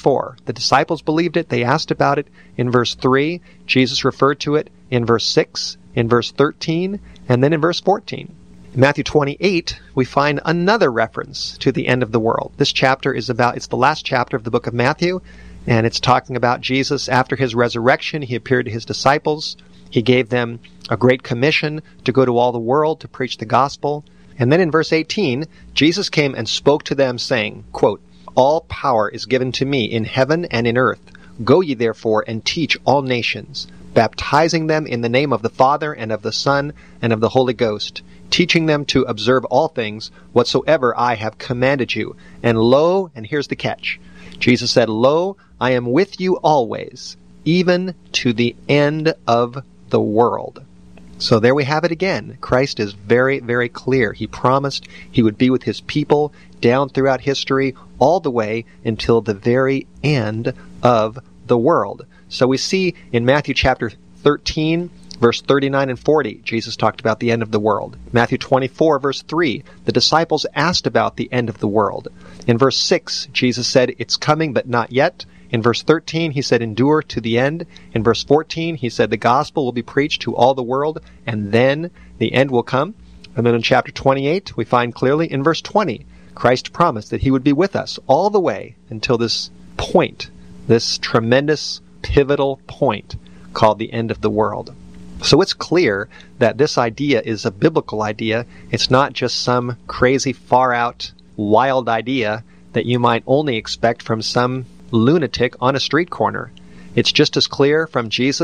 4. The disciples believed it. They asked about it in verse 3. Jesus referred to it in verse 6, in verse 13, and then in verse 14. In Matthew 28, we find another reference to the end of the world. This chapter it's the last chapter of the book of Matthew, and it's talking about Jesus. After his resurrection, he appeared to his disciples. He gave them a great commission to go to all the world to preach the gospel. And then in verse 18, Jesus came and spoke to them, saying, quote, "All power is given to me in heaven and in earth. Go ye therefore and teach all nations, baptizing them in the name of the Father and of the Son and of the Holy Ghost, teaching them to observe all things whatsoever I have commanded you. And lo," and here's the catch, Jesus said, "Lo, I am with you always, even to the end of the world." So there we have it again. Christ is very, very clear. He promised he would be with his people down throughout history, all the way until the very end of the world. So we see in Matthew chapter 13, verse 39 and 40, Jesus talked about the end of the world. Matthew 24, verse 3, the disciples asked about the end of the world. In verse 6, Jesus said, "It's coming, but not yet." In verse 13, he said, "Endure to the end." In verse 14, he said, "The gospel will be preached to all the world, and then the end will come." And then in chapter 28, we find clearly in verse 20, Christ promised that he would be with us all the way until this point, this tremendous, pivotal point called the end of the world. So it's clear that this idea is a biblical idea. It's not just some crazy, far-out, wild idea that you might only expect from some lunatic on a street corner. It's just as clear from Jesus